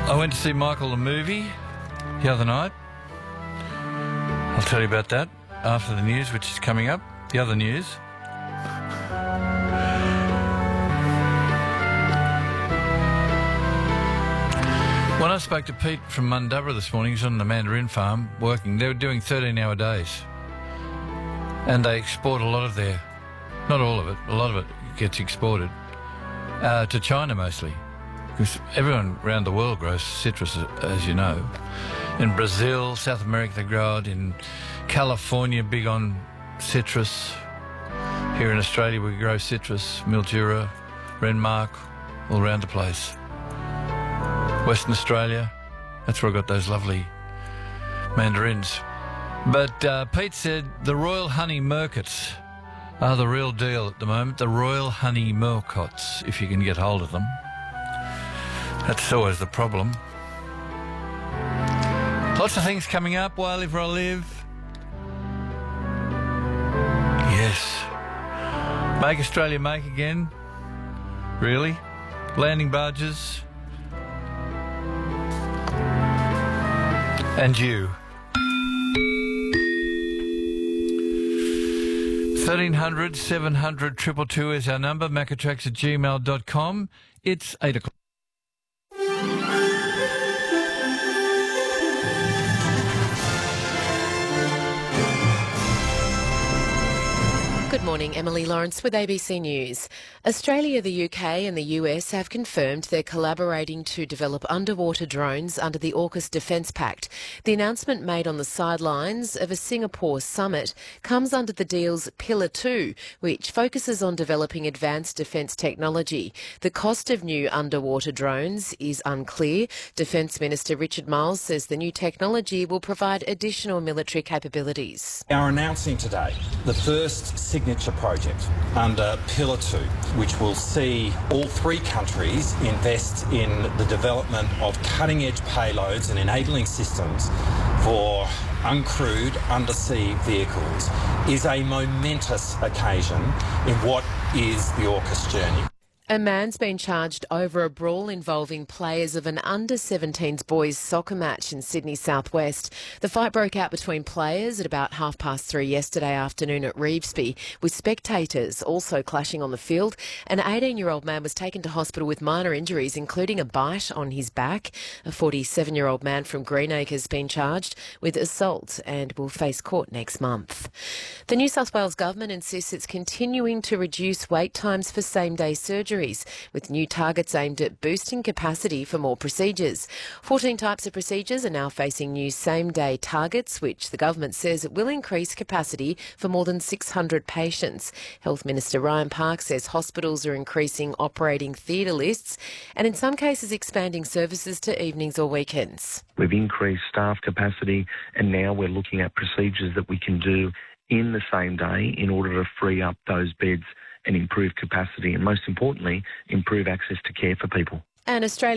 I went to see Michael the movie the other night. I'll tell you about that after the news, which is coming up. The other news. When I spoke to Pete from Mundubbera this morning, he's on the mandarin farm working. They were doing 13-hour days. And they export a lot of their, not all of it, a lot of it gets exported to China mostly. Because everyone around the world grows citrus, as you know. In Brazil, South America, they grow it. In California, big on citrus. Here in Australia, we grow citrus, Mildura, Renmark, all around the place. Western Australia, that's where I got those lovely mandarins. But Pete said the Royal Honey Murcots are the real deal at the moment. The Royal Honey Murcots, if you can get hold of them. That's always the problem. Lots of things coming up. Why Live Where I Live. Yes. Make Australia make again. Really? Landing barges. And you. 1300 700 222 is our number. macatrax@gmail.com. It's 8 o'clock. Good morning, Emily Lawrence with ABC News. Australia, the UK and the US have confirmed they're collaborating to develop underwater drones under the AUKUS Defence Pact. The announcement made on the sidelines of a Singapore summit comes under the deal's Pillar 2, which focuses on developing advanced defence technology. The cost of new underwater drones is unclear. Defence Minister Richard Marles says the new technology will provide additional military capabilities. We are announcing today the first signature project under Pillar 2, which will see all three countries invest in the development of cutting-edge payloads and enabling systems for uncrewed undersea vehicles, is a momentous occasion in what is the AUKUS journey. A man's been charged over a brawl involving players of an under-17s boys soccer match in Sydney southwest. The fight broke out between players at about 3:30 yesterday afternoon at Revesby, with spectators also clashing on the field. An 18-year-old man was taken to hospital with minor injuries, including a bite on his back. A 47-year-old man from Greenacre has been charged with assault and will face court next month. The New South Wales government insists it's continuing to reduce wait times for same-day surgery, with new targets aimed at boosting capacity for more procedures. 14 types of procedures are now facing new same-day targets, which the government says it will increase capacity for more than 600 patients. Health Minister Ryan Park says hospitals are increasing operating theatre lists and in some cases expanding services to evenings or weekends. We've increased staff capacity and now we're looking at procedures that we can do in the same day in order to free up those beds and improve capacity and, most importantly, improve access to care for people. And Australia